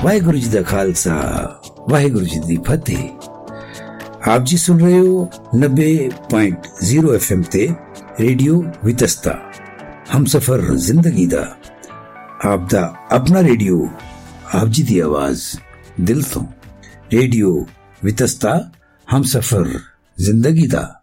ਵਾਹਿਗੁਰੂ ਜੀ ਦਾ ਖਾਲਸਾ, ਵਾਹਿਗੁਰੂ ਜੀ ਦੀ ਫਤਿਹ। ਆਪ ਜੀ ਸੁਣ ਰਹੇ ਹੋ 90.0 FM ਤੇ ਰੇਡੀਓ ਵਿਤਸਤਾ, ਹਮਸਫਰ ਜ਼ਿੰਦਗੀ ਦਾ, ਆਪ ਦਾ ਆਪਣਾ ਰੇਡੀਓ, ਆਪ ਜੀ ਦੀ ਆਵਾਜ਼ ਦਿਲ ਤੋਂ। ਰੇਡੀਓ ਵਿਤਸਤਾ, ਹਮਸਫਰ ਜ਼ਿੰਦਗੀ ਦਾ।